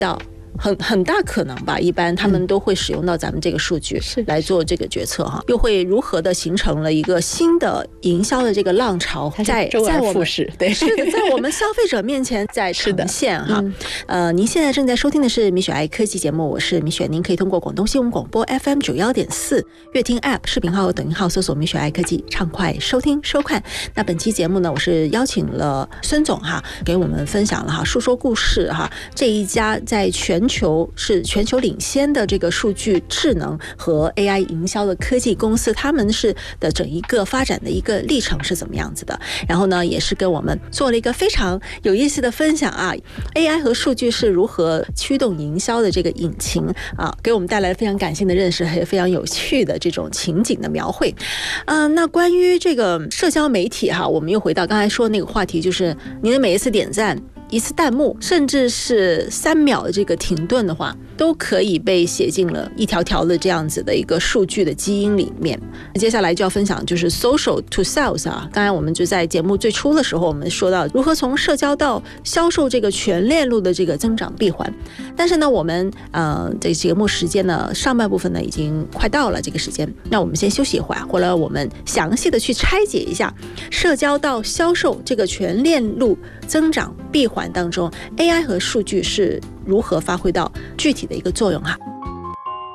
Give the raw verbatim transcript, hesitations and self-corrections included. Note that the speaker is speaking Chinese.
到很很大可能吧，一般他们都会使用到咱们这个数据来做这个决策哈，又会如何的形成了一个新的营销的这个浪潮，在周而复始，对， 是的，在我们消费者面前在呈现哈。嗯、呃，您现在正在收听的是米雪爱科技节目，我是米雪，您可以通过广东新闻广播 F M 九幺点四、乐听 App 视频号和抖音号搜索米雪爱科技，畅快收听收看。那本期节目呢，我是邀请了孙总哈，给我们分享了哈，述说故事哈，这一家在全球是全球领先的这个数据智能和 A I 营销的科技公司，他们是的整一个发展的一个历程是怎么样子的。然后呢，也是跟我们做了一个非常有意思的分享啊 ，A I 和数据是如何驱动营销的这个引擎啊，给我们带来非常感性的认识，还有非常有趣的这种情景的描绘。嗯、呃，那关于这个社交媒体哈，我们又回到刚才说的那个话题，就是您的每一次点赞、一次弹幕，甚至是三秒的这个停顿的话，都可以被写进了一条条的这样子的一个数据的基因里面。接下来就要分享就是 social to sales 啊，刚才我们就在节目最初的时候，我们说到如何从社交到销售这个全链路的这个增长闭环。但是呢，我们呃这个节目时间呢上半部分呢已经快到了这个时间，那我们先休息一会儿，回来我们详细的去拆解一下社交到销售这个全链路增长闭环当中 A I 和数据是如何发挥到具体的一个作用哈。